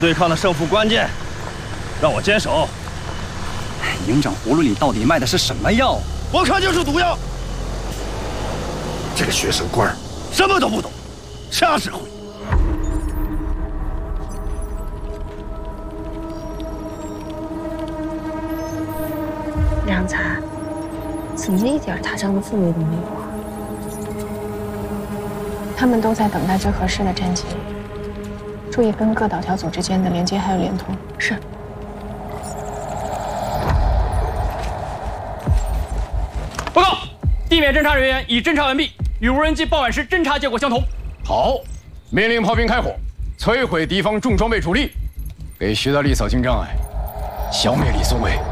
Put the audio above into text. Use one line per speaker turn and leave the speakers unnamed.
对抗的胜负关键，让我坚守。
营长葫芦里到底卖的是什么药？
我看就是毒药。
这个学生官
什么都不懂，瞎指挥。
良才，怎么一点打仗的氛围都没有啊？他们都在等待最合适的战机。注意跟各岛条组之间的连接还有联通。是。
报告，地面侦察人员已侦察完毕，与无人机报案时侦察结果相同。
好，命令炮兵开火，摧毁敌方重装备主力，给徐大力扫清障碍，消灭李松伟。